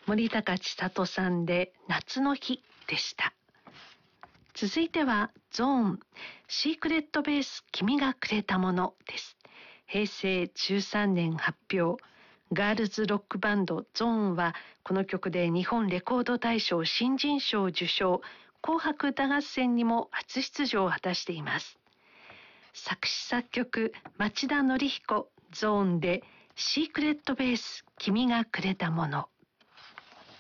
森高千里さんで夏の日でした。続いてはゾーンシークレットベース君がくれたものです。平成13年発表、ガールズロックバンドゾーンはこの曲で日本レコード大賞新人賞受賞、紅白歌合戦にも初出場を果たしています。作詞作曲町田紀彦、ゾーンでシークレットベース君がくれたもの。